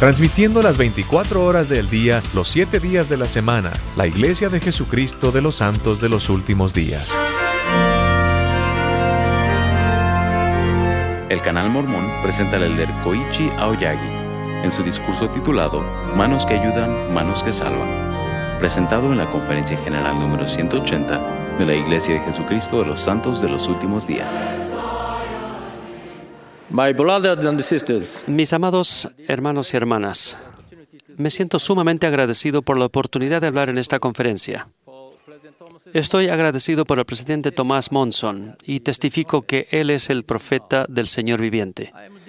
transmitiendo las 24 horas del día, los 7 días de la semana, la Iglesia de Jesucristo de los Santos de los Últimos Días. El Canal Mormón presenta al elder Koichi Aoyagi en su discurso titulado Manos que ayudan, manos que salvan, presentado en la Conferencia General número 180 de la Iglesia de Jesucristo de los Santos de los Últimos Días. My brothers and sisters, Mis amados hermanos y hermanas, me siento sumamente agradecido por la oportunidad de hablar en esta conferencia. Estoy agradecido por el presidente Thomas Monson y testifico que él es el profeta del Señor viviente.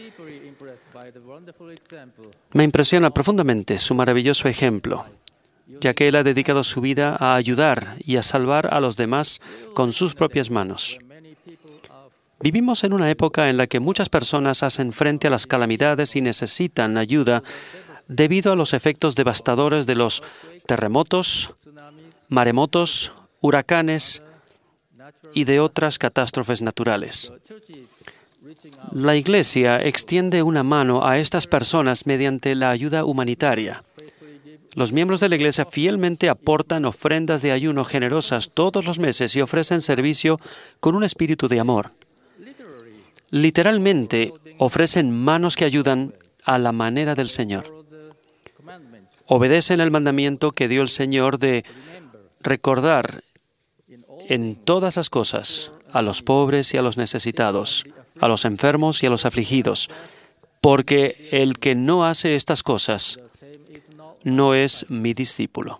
Me impresiona profundamente su maravilloso ejemplo, ya que él ha dedicado su vida a ayudar y a salvar a los demás con sus propias manos. Vivimos en una época en la que muchas personas hacen frente a las calamidades y necesitan ayuda debido a los efectos devastadores de los terremotos, maremotos, huracanes y de otras catástrofes naturales. La Iglesia extiende una mano a estas personas mediante la ayuda humanitaria. Los miembros de la Iglesia fielmente aportan ofrendas de ayuno generosas todos los meses y ofrecen servicio con un espíritu de amor. Literalmente, ofrecen manos que ayudan a la manera del Señor. Obedecen el mandamiento que dio el Señor de recordar en todas las cosas a los pobres y a los necesitados, a los enfermos y a los afligidos, porque el que no hace estas cosas no es mi discípulo.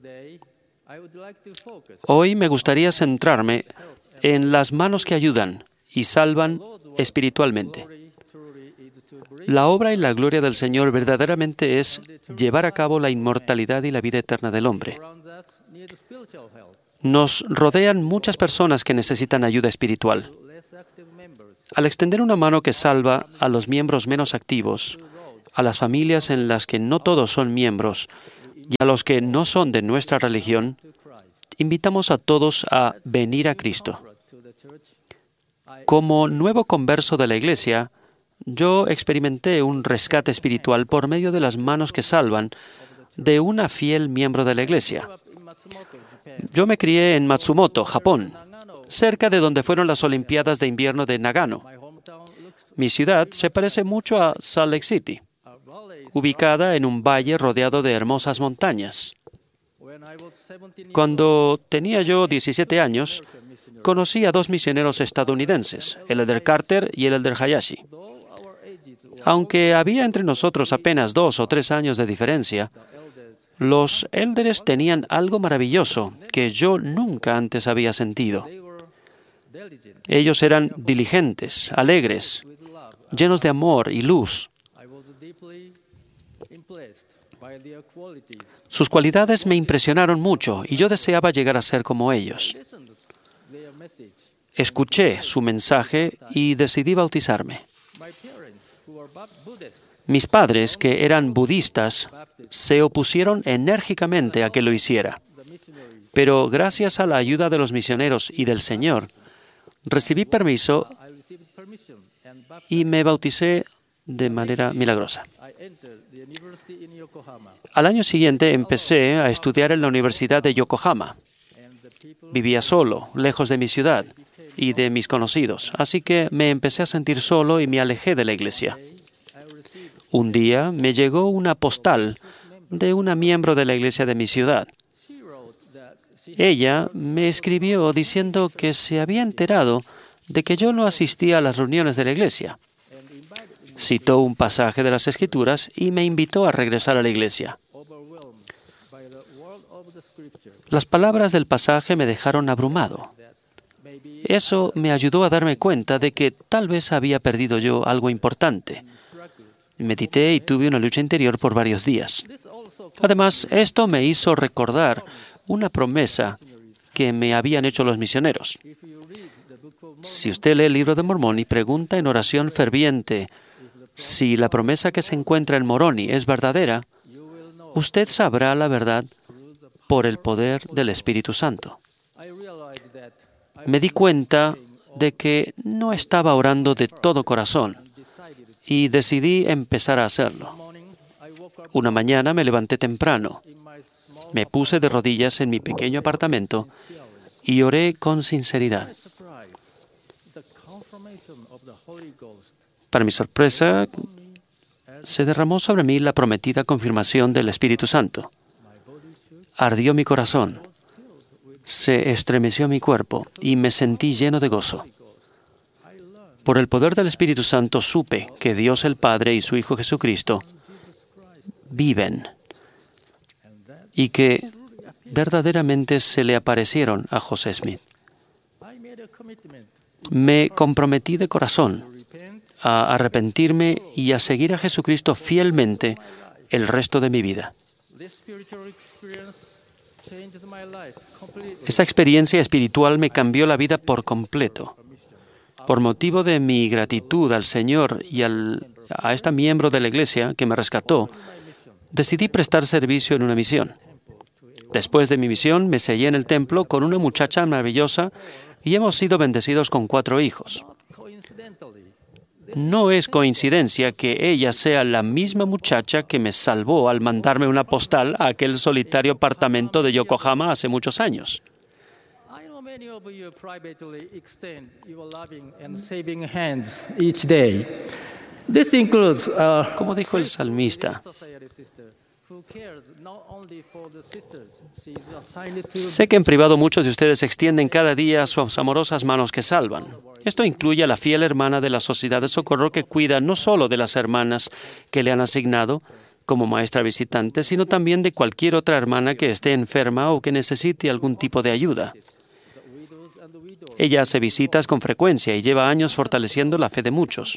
Hoy me gustaría centrarme en las manos que ayudan y salvan espiritualmente. La obra y la gloria del Señor verdaderamente es llevar a cabo la inmortalidad y la vida eterna del hombre. Nos rodean muchas personas que necesitan ayuda espiritual. Al extender una mano que salva a los miembros menos activos, a las familias en las que no todos son miembros y a los que no son de nuestra religión, invitamos a todos a venir a Cristo. Como nuevo converso de la Iglesia, yo experimenté un rescate espiritual por medio de las manos que salvan de una fiel miembro de la Iglesia. Yo me crié en Matsumoto, Japón, cerca de donde fueron las Olimpiadas de Invierno de Nagano. Mi ciudad se parece mucho a Salt Lake City, ubicada en un valle rodeado de hermosas montañas. Cuando tenía yo 17 años, conocí a dos misioneros estadounidenses, el elder Carter y el elder Hayashi. Aunque había entre nosotros apenas 2 o 3 años de diferencia, los élderes tenían algo maravilloso que yo nunca antes había sentido. Ellos eran diligentes, alegres, llenos de amor y luz. Sus cualidades me impresionaron mucho y yo deseaba llegar a ser como ellos. Escuché su mensaje y decidí bautizarme. Mis padres, que eran budistas, se opusieron enérgicamente a que lo hiciera. Pero gracias a la ayuda de los misioneros y del Señor, recibí permiso y me bauticé de manera milagrosa. Al año siguiente empecé a estudiar en la Universidad de Yokohama. Vivía solo, lejos de mi ciudad y de mis conocidos, así que me empecé a sentir solo y me alejé de la iglesia. Un día me llegó una postal de una miembro de la iglesia de mi ciudad. Ella me escribió diciendo que se había enterado de que yo no asistía a las reuniones de la iglesia. Citó un pasaje de las Escrituras y me invitó a regresar a la iglesia. Las palabras del pasaje me dejaron abrumado. Eso me ayudó a darme cuenta de que tal vez había perdido yo algo importante. Medité y tuve una lucha interior por varios días. Además, esto me hizo recordar una promesa que me habían hecho los misioneros. Si usted lee el libro de Mormón y pregunta en oración ferviente si la promesa que se encuentra en Moroni es verdadera, usted sabrá la verdad por el poder del Espíritu Santo. Me di cuenta de que no estaba orando de todo corazón y decidí empezar a hacerlo. Una mañana me levanté temprano, me puse de rodillas en mi pequeño apartamento y oré con sinceridad. Para mi sorpresa, se derramó sobre mí la prometida confirmación del Espíritu Santo. Ardió mi corazón, se estremeció mi cuerpo y me sentí lleno de gozo. Por el poder del Espíritu Santo supe que Dios el Padre y su Hijo Jesucristo viven y que verdaderamente se le aparecieron a José Smith. Me comprometí de corazón a arrepentirme y a seguir a Jesucristo fielmente el resto de mi vida. Esa experiencia espiritual me cambió la vida por completo. Por motivo de mi gratitud al Señor y a esta miembro de la iglesia que me rescató, decidí prestar servicio en una misión. Después de mi misión, me sellé en el templo con una muchacha maravillosa y hemos sido bendecidos con 4 hijos. No es coincidencia que ella sea la misma muchacha que me salvó al mandarme una postal a aquel solitario apartamento de Yokohama hace muchos años. Como dijo el salmista, sé que en privado muchos de ustedes extienden cada día sus amorosas manos que salvan. Esto incluye a la fiel hermana de la Sociedad de Socorro que cuida no solo de las hermanas que le han asignado como maestra visitante, sino también de cualquier otra hermana que esté enferma o que necesite algún tipo de ayuda. Ella hace visitas con frecuencia y lleva años fortaleciendo la fe de muchos.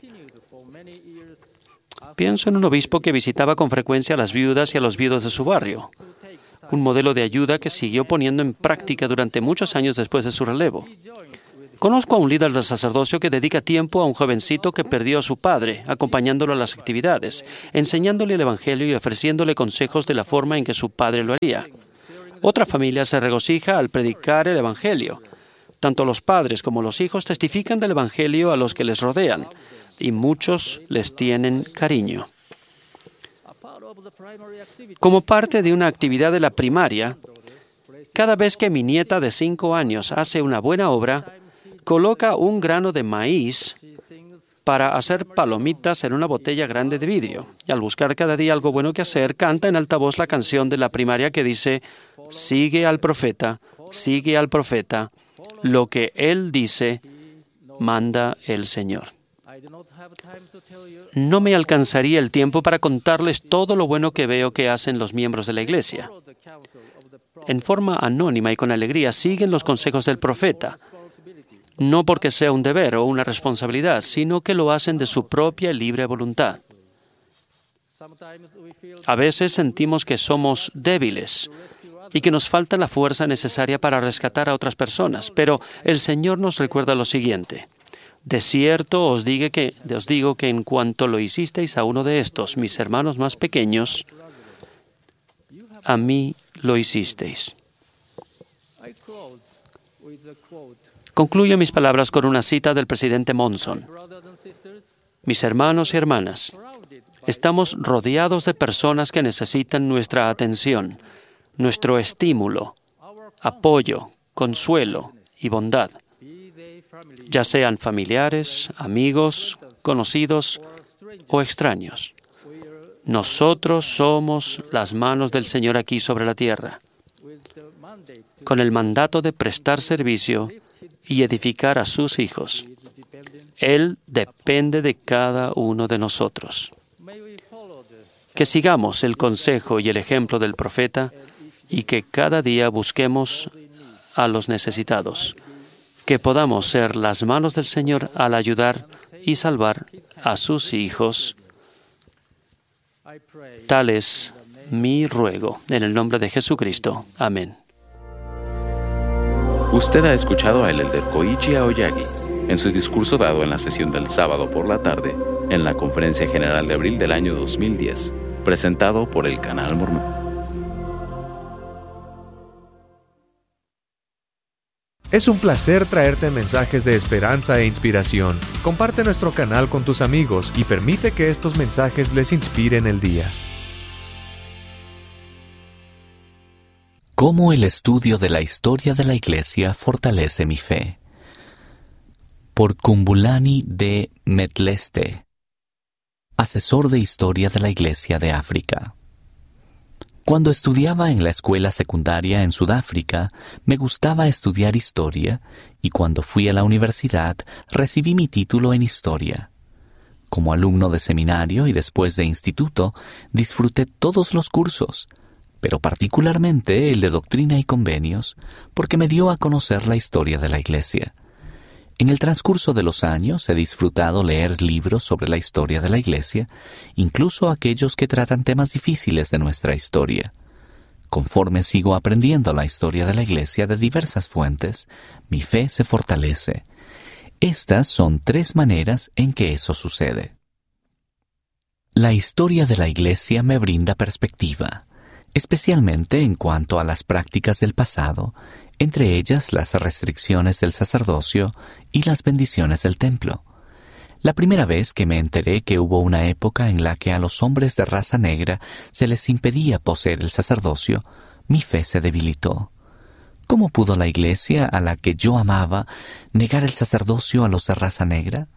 Pienso en un obispo que visitaba con frecuencia a las viudas y a los viudos de su barrio, un modelo de ayuda que siguió poniendo en práctica durante muchos años después de su relevo. Conozco a un líder del sacerdocio que dedica tiempo a un jovencito que perdió a su padre, acompañándolo a las actividades, enseñándole el Evangelio y ofreciéndole consejos de la forma en que su padre lo haría. Otra familia se regocija al predicar el Evangelio. Tanto los padres como los hijos testifican del Evangelio a los que les rodean, y muchos les tienen cariño. Como parte de una actividad de la primaria, cada vez que mi nieta de 5 años hace una buena obra, coloca un grano de maíz para hacer palomitas en una botella grande de vidrio. Y al buscar cada día algo bueno que hacer, canta en altavoz la canción de la primaria que dice: sigue al profeta, lo que él dice, manda el Señor. No me alcanzaría el tiempo para contarles todo lo bueno que veo que hacen los miembros de la iglesia. En forma anónima y con alegría siguen los consejos del profeta, no porque sea un deber o una responsabilidad, sino que lo hacen de su propia libre voluntad. A veces sentimos que somos débiles y que nos falta la fuerza necesaria para rescatar a otras personas, pero el Señor nos recuerda lo siguiente: de cierto os digo que en cuanto lo hicisteis a uno de estos, mis hermanos más pequeños, a mí lo hicisteis. Concluyo mis palabras con una cita del presidente Monson. Mis hermanos y hermanas, estamos rodeados de personas que necesitan nuestra atención, nuestro estímulo, apoyo, consuelo y bondad, ya sean familiares, amigos, conocidos o extraños. Nosotros somos las manos del Señor aquí sobre la tierra, con el mandato de prestar servicio y edificar a sus hijos. Él depende de cada uno de nosotros. Que sigamos el consejo y el ejemplo del profeta y que cada día busquemos a los necesitados. Que podamos ser las manos del Señor al ayudar y salvar a sus hijos. Tal es mi ruego. En el nombre de Jesucristo. Amén. Usted ha escuchado al elder Koichi Aoyagi en su discurso dado en la sesión del sábado por la tarde en la Conferencia General de abril del año 2010, presentado por el Canal Mormón. Es un placer traerte mensajes de esperanza e inspiración. Comparte nuestro canal con tus amigos y permite que estos mensajes les inspiren el día. ¿Cómo el estudio de la historia de la Iglesia fortalece mi fe? Por Kumbulani de Metleste, asesor de Historia de la Iglesia de África. Cuando estudiaba en la escuela secundaria en Sudáfrica, me gustaba estudiar historia y cuando fui a la universidad recibí mi título en historia. Como alumno de seminario y después de instituto, disfruté todos los cursos, pero particularmente el de Doctrina y Convenios, porque me dio a conocer la historia de la Iglesia. En el transcurso de los años he disfrutado leer libros sobre la historia de la Iglesia, incluso aquellos que tratan temas difíciles de nuestra historia. Conforme sigo aprendiendo la historia de la Iglesia de diversas fuentes, mi fe se fortalece. Estas son 3 maneras en que eso sucede. La historia de la Iglesia me brinda perspectiva, especialmente en cuanto a las prácticas del pasado, entre ellas las restricciones del sacerdocio y las bendiciones del templo. La primera vez que me enteré que hubo una época en la que a los hombres de raza negra se les impedía poseer el sacerdocio, mi fe se debilitó. ¿Cómo pudo la Iglesia, a la que yo amaba, negar el sacerdocio a los de raza negra?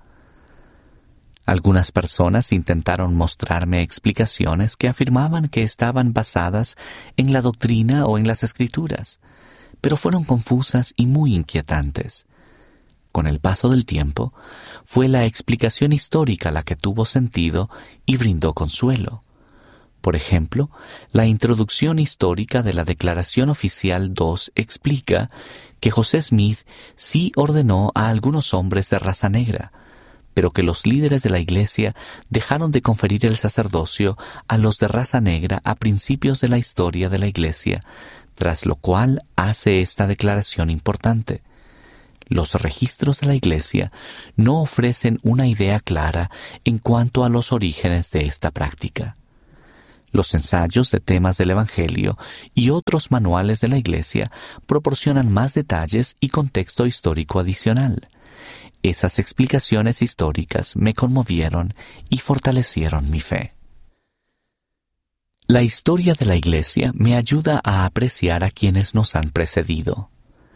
Algunas personas intentaron mostrarme explicaciones que afirmaban que estaban basadas en la doctrina o en las Escrituras, pero fueron confusas y muy inquietantes. Con el paso del tiempo, fue la explicación histórica la que tuvo sentido y brindó consuelo. Por ejemplo, la introducción histórica de la Declaración Oficial 2 explica que José Smith sí ordenó a algunos hombres de raza negra, pero que los líderes de la Iglesia dejaron de conferir el sacerdocio a los de raza negra a principios de la historia de la Iglesia, tras lo cual hace esta declaración importante. Los registros de la Iglesia no ofrecen una idea clara en cuanto a los orígenes de esta práctica. Los ensayos de temas del Evangelio y otros manuales de la Iglesia proporcionan más detalles y contexto histórico adicional. Esas explicaciones históricas me conmovieron y fortalecieron mi fe. La historia de la Iglesia me ayuda a apreciar a quienes nos han precedido.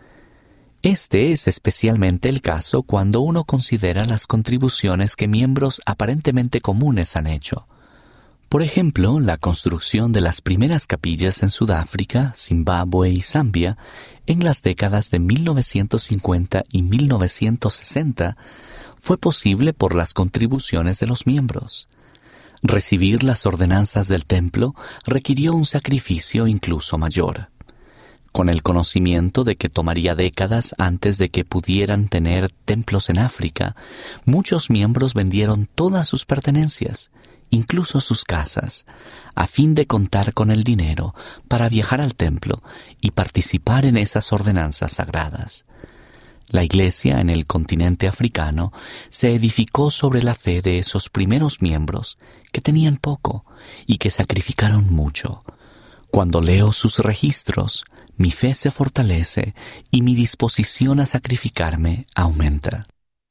Este es especialmente el caso cuando uno considera las contribuciones que miembros aparentemente comunes han hecho. Por ejemplo, la construcción de las primeras capillas en Sudáfrica, Zimbabue y Zambia en las décadas de 1950 y 1960 fue posible por las contribuciones de los miembros. Recibir las ordenanzas del templo requirió un sacrificio incluso mayor. Con el conocimiento de que tomaría décadas antes de que pudieran tener templos en África, muchos miembros vendieron todas sus pertenencias, incluso sus casas, a fin de contar con el dinero para viajar al templo y participar en esas ordenanzas sagradas. La Iglesia en el continente africano se edificó sobre la fe de esos primeros miembros que tenían poco y que sacrificaron mucho. Cuando leo sus registros, mi fe se fortalece y mi disposición a sacrificarme aumenta.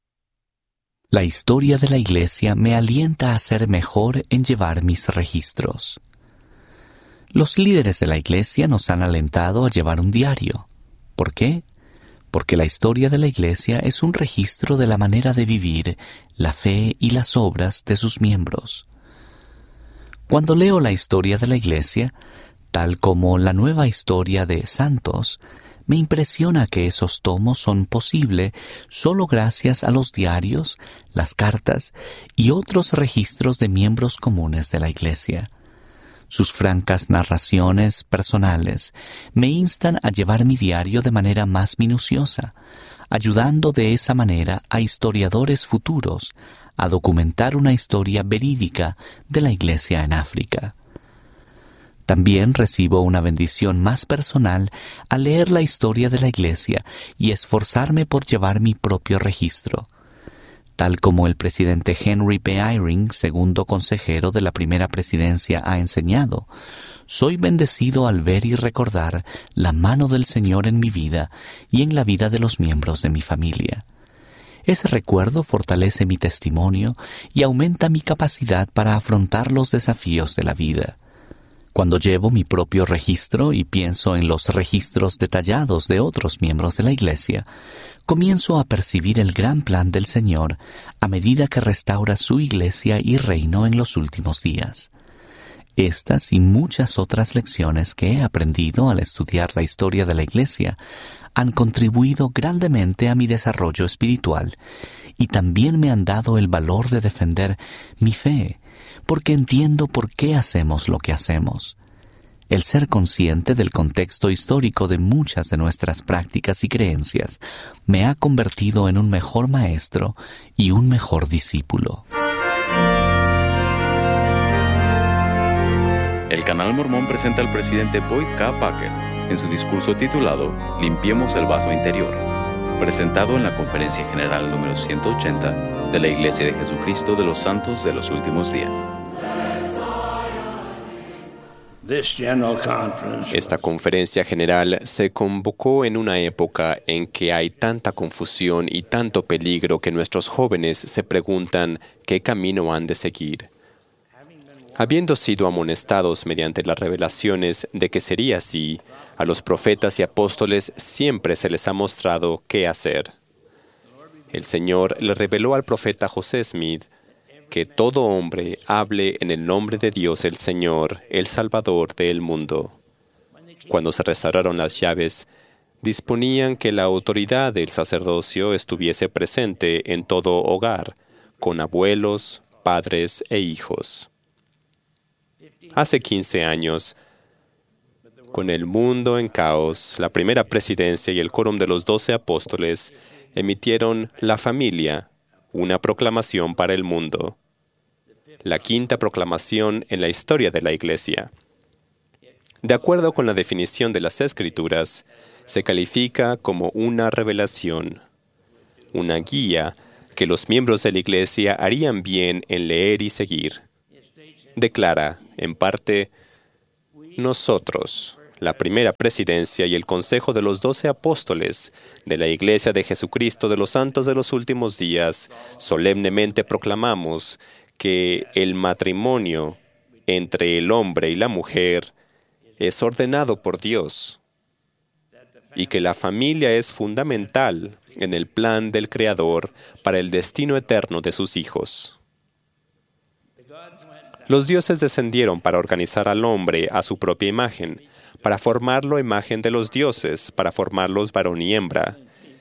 La historia de la Iglesia me alienta a ser mejor en llevar mis registros. Los líderes de la Iglesia nos han alentado a llevar un diario. ¿Por qué? Porque la historia de la Iglesia es un registro de la manera de vivir, la fe y las obras de sus miembros. Cuando leo la historia de la Iglesia, tal como la nueva historia de santos, me impresiona que esos tomos son posibles solo gracias a los diarios, las cartas y otros registros de miembros comunes de la Iglesia. Sus francas narraciones personales me instan a llevar mi diario de manera más minuciosa, ayudando de esa manera a historiadores futuros a documentar una historia verídica de la Iglesia en África. También recibo una bendición más personal al leer la historia de la Iglesia y esforzarme por llevar mi propio registro. Tal como el presidente Henry B. Eyring, segundo consejero de la primera presidencia, ha enseñado, soy bendecido al ver y recordar la mano del Señor en mi vida y en la vida de los miembros de mi familia. Ese recuerdo fortalece mi testimonio y aumenta mi capacidad para afrontar los desafíos de la vida. Cuando llevo mi propio registro y pienso en los registros detallados de otros miembros de la Iglesia, comienzo a percibir el gran plan del Señor a medida que restaura su Iglesia y reino en los últimos días. Estas y muchas otras lecciones que he aprendido al estudiar la historia de la Iglesia han contribuido grandemente a mi desarrollo espiritual y también me han dado el valor de defender mi fe, porque entiendo por qué hacemos lo que hacemos. El ser consciente del contexto histórico de muchas de nuestras prácticas y creencias me ha convertido en un mejor maestro y un mejor discípulo. El Canal Mormón presenta al presidente Boyd K. Packer en su discurso titulado Limpiemos el vaso interior, presentado en la Conferencia General número 180 de la Iglesia de Jesucristo de los Santos de los Últimos Días. Esta conferencia general se convocó en una época en que hay tanta confusión y tanto peligro que nuestros jóvenes se preguntan qué camino han de seguir. Habiendo sido amonestados mediante las revelaciones de que sería así, a los profetas y apóstoles siempre se les ha mostrado qué hacer. El Señor le reveló al profeta José Smith que todo hombre hable en el nombre de Dios el Señor, el Salvador del mundo. Cuando se restauraron las llaves, disponían que la autoridad del sacerdocio estuviese presente en todo hogar, con abuelos, padres e hijos. Hace 15 años, con el mundo en caos, la primera presidencia y el quórum de los 12 apóstoles emitieron La Familia, una proclamación para el mundo. La quinta proclamación en la historia de la Iglesia. De acuerdo con la definición de las Escrituras, se califica como una revelación, una guía que los miembros de la Iglesia harían bien en leer y seguir. Declara, en parte, nosotros, la primera presidencia y el consejo de los 12 apóstoles de la Iglesia de Jesucristo de los Santos de los Últimos Días, solemnemente proclamamos que el matrimonio entre el hombre y la mujer es ordenado por Dios y que la familia es fundamental en el plan del Creador para el destino eterno de sus hijos. Los dioses descendieron para organizar al hombre a su propia imagen, para formarlo a imagen de los dioses, para formarlos varón y hembra.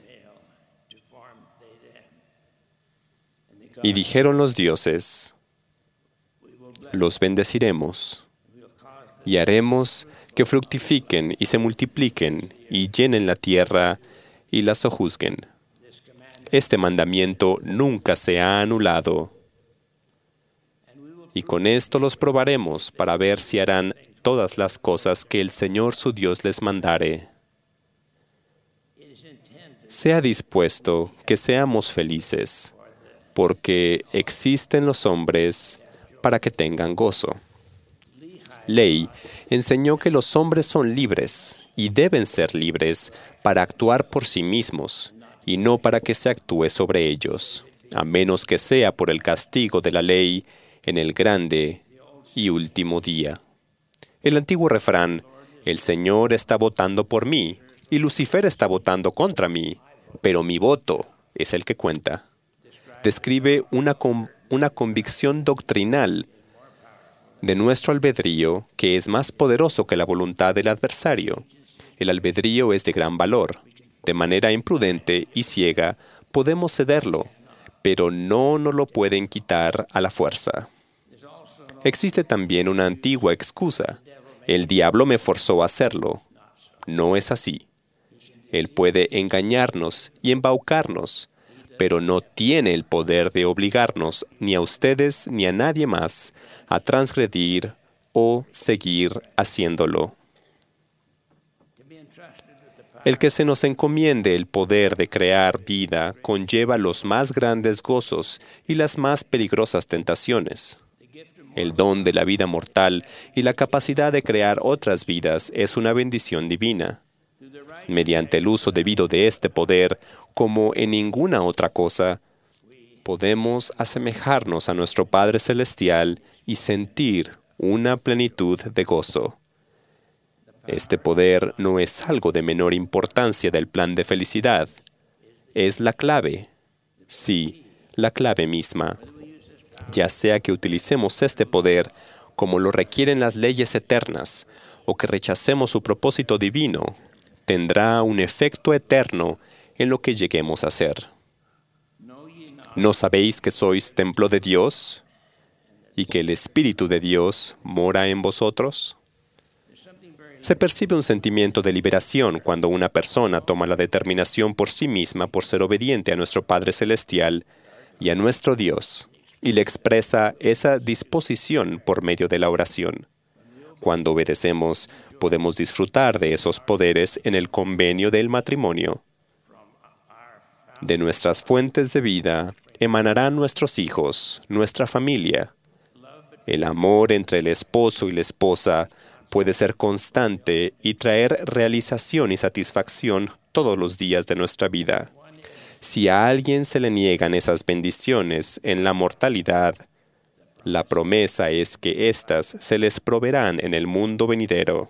Y dijeron los dioses, los bendeciremos y haremos que fructifiquen y se multipliquen y llenen la tierra y la sojuzguen. Este mandamiento nunca se ha anulado. Y con esto los probaremos para ver si harán todas las cosas que el Señor su Dios les mandare. Se ha dispuesto que seamos felices, porque existen los hombres para que tengan gozo. Ley enseñó que los hombres son libres y deben ser libres para actuar por sí mismos y no para que se actúe sobre ellos, a menos que sea por el castigo de la ley en el grande y último día. El antiguo refrán, el Señor está votando por mí y Lucifer está votando contra mí, pero mi voto es el que cuenta, describe una convicción doctrinal de nuestro albedrío que es más poderoso que la voluntad del adversario. El albedrío es de gran valor. De manera imprudente y ciega podemos cederlo, pero no nos lo pueden quitar a la fuerza. Existe también una antigua excusa. El diablo me forzó a hacerlo. No es así. Él puede engañarnos y embaucarnos, pero no tiene el poder de obligarnos ni a ustedes ni a nadie más a transgredir o seguir haciéndolo. El que se nos encomiende el poder de crear vida conlleva los más grandes gozos y las más peligrosas tentaciones. El don de la vida mortal y la capacidad de crear otras vidas es una bendición divina. Mediante el uso debido de este poder, como en ninguna otra cosa, podemos asemejarnos a nuestro Padre Celestial y sentir una plenitud de gozo. Este poder no es algo de menor importancia del plan de felicidad. Es la clave. Sí, la clave misma. Ya sea que utilicemos este poder como lo requieren las leyes eternas o que rechacemos su propósito divino, tendrá un efecto eterno en lo que lleguemos a ser. ¿No sabéis que sois templo de Dios y que el Espíritu de Dios mora en vosotros? Se percibe un sentimiento de liberación cuando una persona toma la determinación por sí misma por ser obediente a nuestro Padre Celestial y a nuestro Dios, y le expresa esa disposición por medio de la oración. Cuando obedecemos, podemos disfrutar de esos poderes en el convenio del matrimonio. De nuestras fuentes de vida emanarán nuestros hijos, nuestra familia. El amor entre el esposo y la esposa puede ser constante y traer realización y satisfacción todos los días de nuestra vida. Si a alguien se le niegan esas bendiciones en la mortalidad, la promesa es que éstas se les proveerán en el mundo venidero.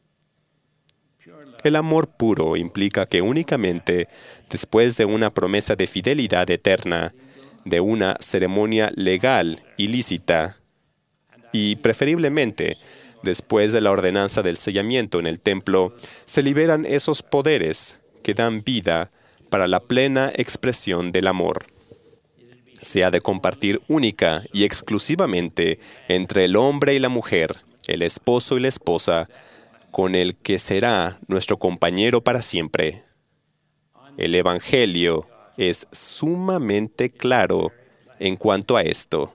El amor puro implica que únicamente después de una promesa de fidelidad eterna, de una ceremonia legal y lícita, y preferiblemente después de la ordenanza del sellamiento en el templo, se liberan esos poderes que dan vida para la plena expresión del amor. Se ha de compartir única y exclusivamente entre el hombre y la mujer, el esposo y la esposa, con el que será nuestro compañero para siempre. El Evangelio es sumamente claro en cuanto a esto.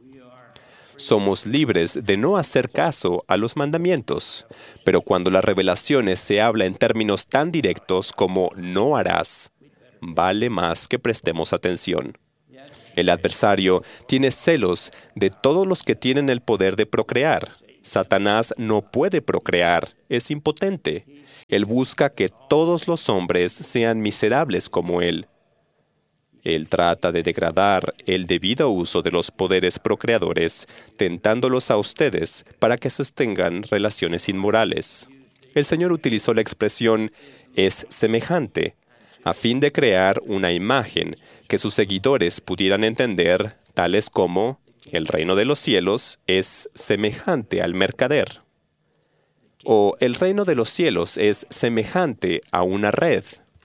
Somos libres de no hacer caso a los mandamientos, pero cuando las revelaciones se habla en términos tan directos como no harás, vale más que prestemos atención. El adversario tiene celos de todos los que tienen el poder de procrear. Satanás no puede procrear, es impotente. Él busca que todos los hombres sean miserables como él. Él trata de degradar el debido uso de los poderes procreadores, tentándolos a ustedes para que sostengan relaciones inmorales. El Señor utilizó la expresión «es semejante», a fin de crear una imagen que sus seguidores pudieran entender, tales como «el reino de los cielos es semejante al mercader», o «el reino de los cielos es semejante a una red»,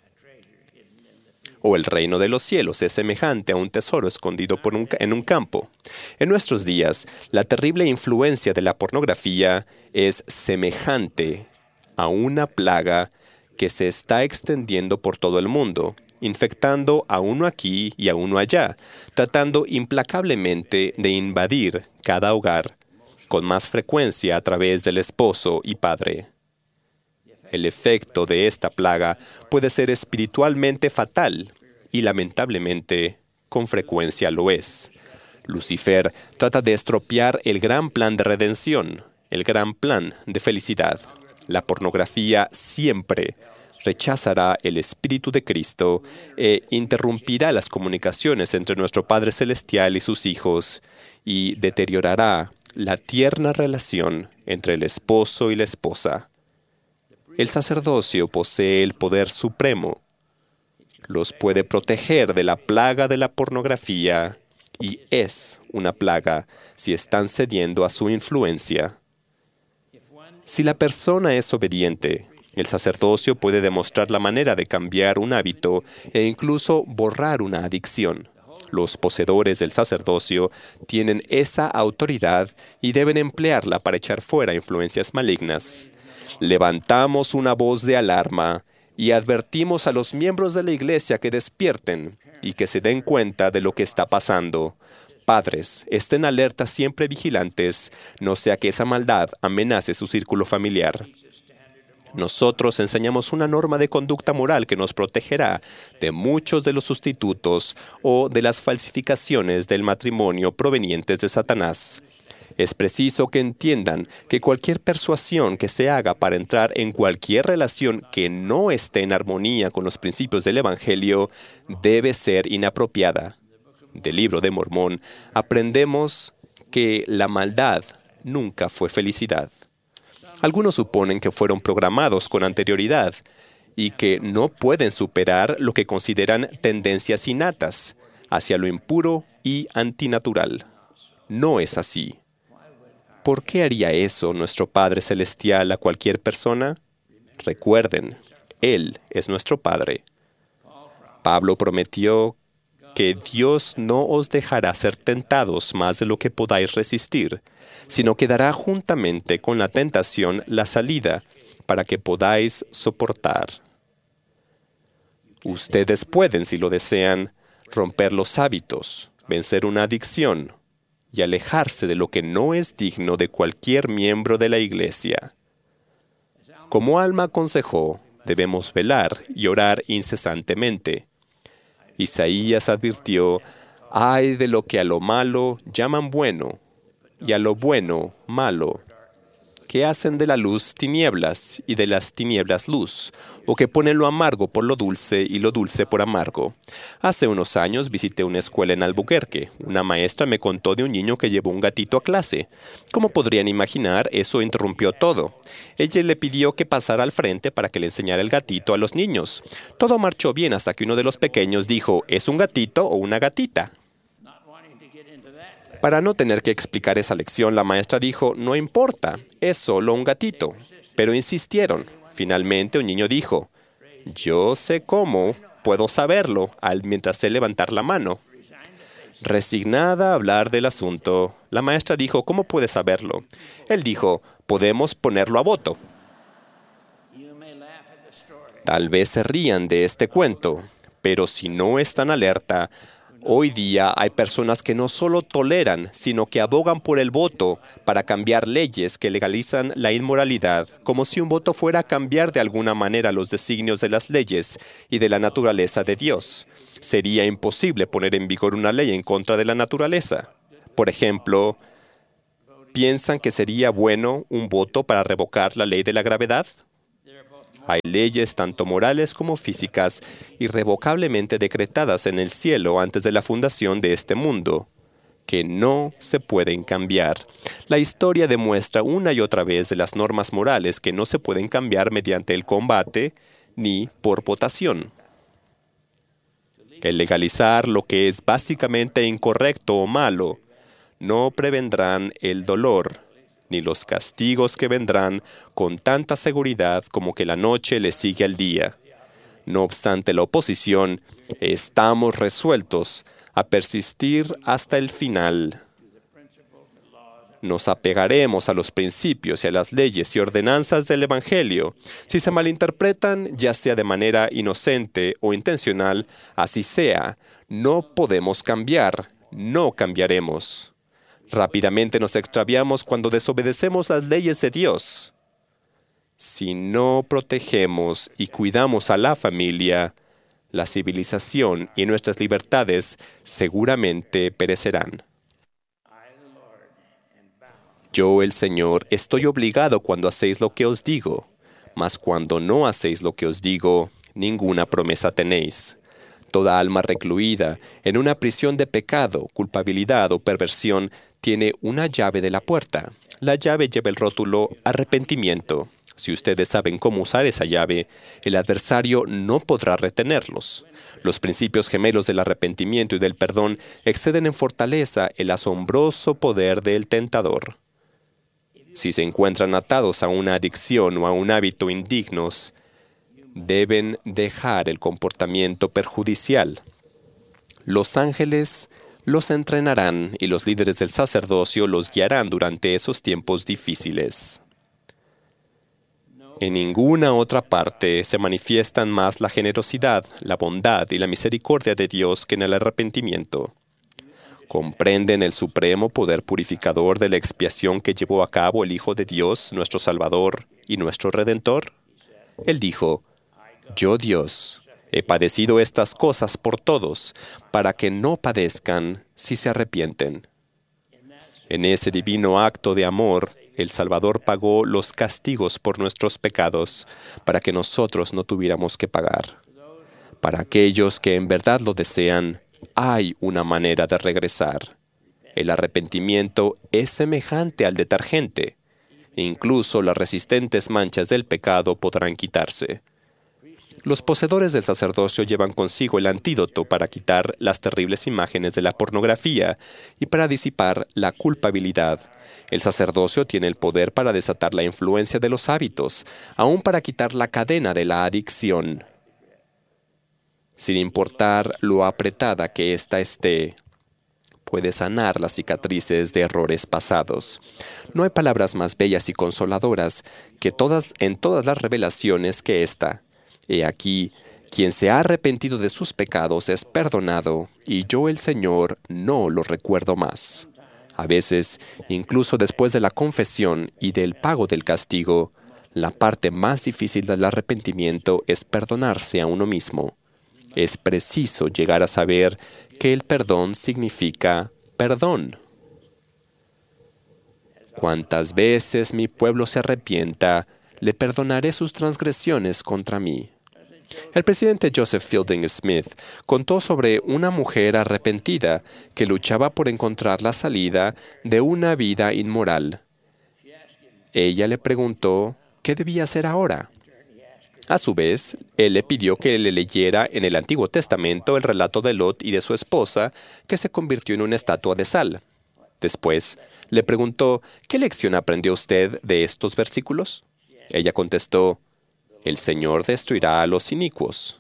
o el reino de los cielos es semejante a un tesoro escondido en un campo. En nuestros días, la terrible influencia de la pornografía es semejante a una plaga que se está extendiendo por todo el mundo, infectando a uno aquí y a uno allá, tratando implacablemente de invadir cada hogar, con más frecuencia a través del esposo y padre. El efecto de esta plaga puede ser espiritualmente fatal y lamentablemente con frecuencia lo es. Lucifer trata de estropear el gran plan de redención, el gran plan de felicidad. La pornografía siempre rechazará el Espíritu de Cristo e interrumpirá las comunicaciones entre nuestro Padre Celestial y sus hijos y deteriorará la tierna relación entre el esposo y la esposa. El sacerdocio posee el poder supremo. Los puede proteger de la plaga de la pornografía y es una plaga si están cediendo a su influencia. Si la persona es obediente, el sacerdocio puede demostrar la manera de cambiar un hábito e incluso borrar una adicción. Los poseedores del sacerdocio tienen esa autoridad y deben emplearla para echar fuera influencias malignas. Levantamos una voz de alarma y advertimos a los miembros de la iglesia que despierten y que se den cuenta de lo que está pasando. Padres, estén alertas, siempre vigilantes, no sea que esa maldad amenace su círculo familiar. Nosotros enseñamos una norma de conducta moral que nos protegerá de muchos de los sustitutos o de las falsificaciones del matrimonio provenientes de Satanás. Es preciso que entiendan que cualquier persuasión que se haga para entrar en cualquier relación que no esté en armonía con los principios del Evangelio debe ser inapropiada. Del Libro de Mormón aprendemos que la maldad nunca fue felicidad. Algunos suponen que fueron programados con anterioridad y que no pueden superar lo que consideran tendencias innatas hacia lo impuro y antinatural. No es así. ¿Por qué haría eso nuestro Padre Celestial a cualquier persona? Recuerden, Él es nuestro Padre. Pablo prometió que Dios no os dejará ser tentados más de lo que podáis resistir, sino que dará juntamente con la tentación la salida para que podáis soportar. Ustedes pueden, si lo desean, romper los hábitos, vencer una adicción y alejarse de lo que no es digno de cualquier miembro de la Iglesia. Como Alma aconsejó, debemos velar y orar incesantemente. Isaías advirtió: «Ay de lo que a lo malo llaman bueno, y a lo bueno malo, que hacen de la luz tinieblas y de las tinieblas luz, o que ponen lo amargo por lo dulce y lo dulce por amargo». Hace unos años visité una escuela en Albuquerque. Una maestra me contó de un niño que llevó un gatito a clase. Como podrían imaginar, eso interrumpió todo. Ella le pidió que pasara al frente para que le enseñara el gatito a los niños. Todo marchó bien hasta que uno de los pequeños dijo: «¿Es un gatito o una gatita?». Para no tener que explicar esa lección, la maestra dijo: «No importa, es solo un gatito». Pero insistieron. Finalmente un niño dijo: «Yo sé cómo, puedo saberlo», mientras él levantar la mano. Resignada a hablar del asunto, la maestra dijo: «¿Cómo puede saberlo?». Él dijo: «Podemos ponerlo a voto». Tal vez se rían de este cuento, pero si no están alerta, hoy día hay personas que no solo toleran, sino que abogan por el voto para cambiar leyes que legalizan la inmoralidad, como si un voto fuera a cambiar de alguna manera los designios de las leyes y de la naturaleza de Dios. Sería imposible poner en vigor una ley en contra de la naturaleza. Por ejemplo, ¿piensan que sería bueno un voto para revocar la ley de la gravedad? Hay leyes tanto morales como físicas irrevocablemente decretadas en el cielo antes de la fundación de este mundo, que no se pueden cambiar. La historia demuestra una y otra vez de las normas morales que no se pueden cambiar mediante el combate ni por votación. El legalizar lo que es básicamente incorrecto o malo no prevendrán el dolor ni los castigos que vendrán con tanta seguridad como que la noche le sigue al día. No obstante la oposición, estamos resueltos a persistir hasta el final. Nos apegaremos a los principios y a las leyes y ordenanzas del Evangelio. Si se malinterpretan, ya sea de manera inocente o intencional, así sea, no podemos cambiar, no cambiaremos. Rápidamente nos extraviamos cuando desobedecemos las leyes de Dios. Si no protegemos y cuidamos a la familia, la civilización y nuestras libertades seguramente perecerán. Yo, el Señor, estoy obligado cuando hacéis lo que os digo, mas cuando no hacéis lo que os digo, ninguna promesa tenéis. Toda alma recluida en una prisión de pecado, culpabilidad o perversión tiene una llave de la puerta. La llave lleva el rótulo arrepentimiento. Si ustedes saben cómo usar esa llave, el adversario no podrá retenerlos. Los principios gemelos del arrepentimiento y del perdón exceden en fortaleza el asombroso poder del tentador. Si se encuentran atados a una adicción o a un hábito indignos, deben dejar el comportamiento perjudicial. Los ángeles los entrenarán y los líderes del sacerdocio los guiarán durante esos tiempos difíciles. En ninguna otra parte se manifiestan más la generosidad, la bondad y la misericordia de Dios que en el arrepentimiento. ¿Comprenden el supremo poder purificador de la expiación que llevó a cabo el Hijo de Dios, nuestro Salvador y nuestro Redentor? Él dijo: «Yo, Dios, he padecido estas cosas por todos, para que no padezcan si se arrepienten». En ese divino acto de amor, el Salvador pagó los castigos por nuestros pecados, para que nosotros no tuviéramos que pagar. Para aquellos que en verdad lo desean, hay una manera de regresar. El arrepentimiento es semejante al detergente. Incluso las resistentes manchas del pecado podrán quitarse. Los poseedores del sacerdocio llevan consigo el antídoto para quitar las terribles imágenes de la pornografía y para disipar la culpabilidad. El sacerdocio tiene el poder para desatar la influencia de los hábitos, aún para quitar la cadena de la adicción. Sin importar lo apretada que ésta esté, puede sanar las cicatrices de errores pasados. No hay palabras más bellas y consoladoras en todas las revelaciones que esta. He aquí, quien se ha arrepentido de sus pecados es perdonado, y yo el Señor no lo recuerdo más. A veces, incluso después de la confesión y del pago del castigo, la parte más difícil del arrepentimiento es perdonarse a uno mismo. Es preciso llegar a saber que el perdón significa perdón. Cuantas veces mi pueblo se arrepienta, le perdonaré sus transgresiones contra mí. El presidente Joseph Fielding Smith contó sobre una mujer arrepentida que luchaba por encontrar la salida de una vida inmoral. Ella le preguntó qué debía hacer ahora. A su vez, él le pidió que le leyera en el Antiguo Testamento el relato de Lot y de su esposa, que se convirtió en una estatua de sal. Después, le preguntó, ¿qué lección aprendió usted de estos versículos? Ella contestó, el Señor destruirá a los inicuos.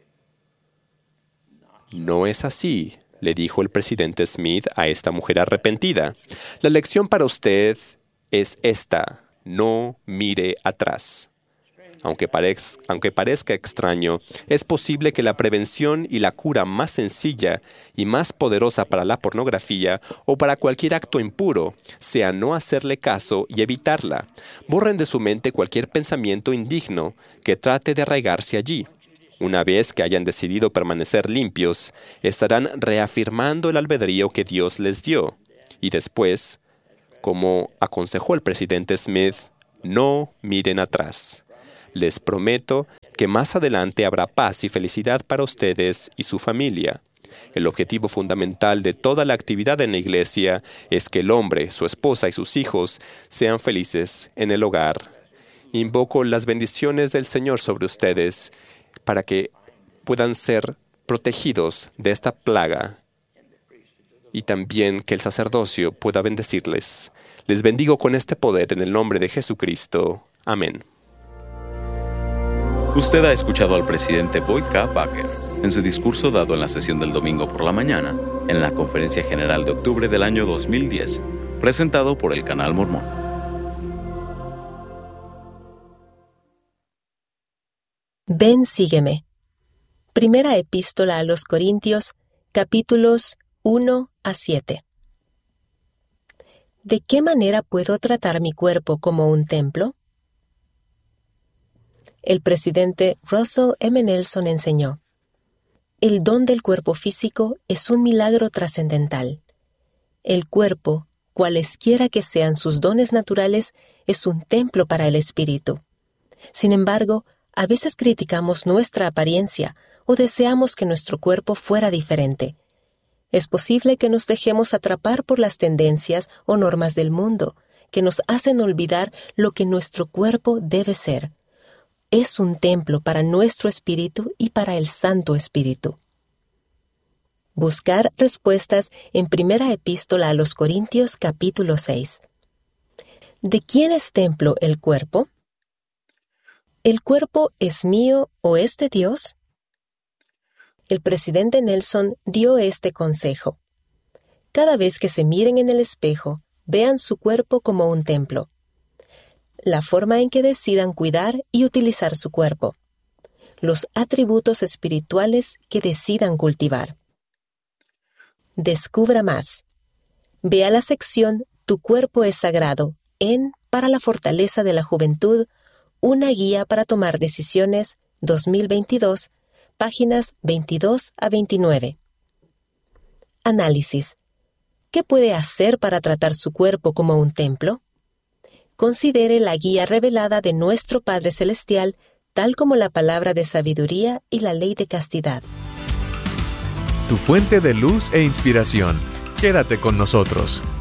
No es así, le dijo el presidente Smith a esta mujer arrepentida. La lección para usted es esta, no mire atrás. Aunque parezca extraño, es posible que la prevención y la cura más sencilla y más poderosa para la pornografía o para cualquier acto impuro sea no hacerle caso y evitarla. Borren de su mente cualquier pensamiento indigno que trate de arraigarse allí. Una vez que hayan decidido permanecer limpios, estarán reafirmando el albedrío que Dios les dio. Y después, como aconsejó el presidente Smith, no miren atrás. Les prometo que más adelante habrá paz y felicidad para ustedes y su familia. El objetivo fundamental de toda la actividad en la iglesia es que el hombre, su esposa y sus hijos sean felices en el hogar. Invoco las bendiciones del Señor sobre ustedes para que puedan ser protegidos de esta plaga y también que el sacerdocio pueda bendecirles. Les bendigo con este poder en el nombre de Jesucristo. Amén. Usted ha escuchado al presidente Boyd K. Packer en su discurso dado en la sesión del domingo por la mañana en la Conferencia General de octubre del año 2010, presentado por el Canal Mormón. Ven, sígueme. Primera Epístola a los Corintios, capítulos 1 a 7. ¿De qué manera puedo tratar mi cuerpo como un templo? El presidente Russell M. Nelson enseñó: el don del cuerpo físico es un milagro trascendental. El cuerpo, cualesquiera que sean sus dones naturales, es un templo para el espíritu. Sin embargo, a veces criticamos nuestra apariencia o deseamos que nuestro cuerpo fuera diferente. Es posible que nos dejemos atrapar por las tendencias o normas del mundo, que nos hacen olvidar lo que nuestro cuerpo debe ser. Es un templo para nuestro espíritu y para el Santo Espíritu. Buscar respuestas en Primera Epístola a los Corintios, capítulo 6. ¿De quién es templo el cuerpo? ¿El cuerpo es mío o es de Dios? El presidente Nelson dio este consejo: cada vez que se miren en el espejo, vean su cuerpo como un templo. La forma en que decidan cuidar y utilizar su cuerpo. Los atributos espirituales que decidan cultivar. Descubra más. Vea la sección Tu cuerpo es sagrado en Para la fortaleza de la juventud, una guía para tomar decisiones, 2022, páginas 22 a 29. Análisis. ¿Qué puede hacer para tratar su cuerpo como un templo? Considere la guía revelada de nuestro Padre Celestial, tal como la palabra de sabiduría y la ley de castidad. Tu fuente de luz e inspiración. Quédate con nosotros.